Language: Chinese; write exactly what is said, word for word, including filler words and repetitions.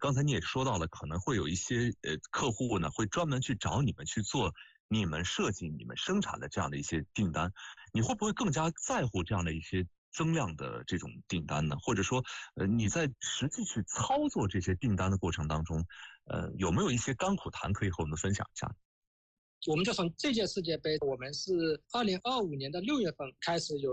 刚才你也说到了，可能会有一些呃客户呢会专门去找你们去做你们设计、你们生产的这样的一些订单，你会不会更加在乎这样的一些增量的这种订单呢？或者说，呃，你在实际去操作这些订单的过程当中，呃，有没有一些甘苦谈可以和我们分享一下？ 我们就从这届世界杯，我们是二零二五年的六月份开始有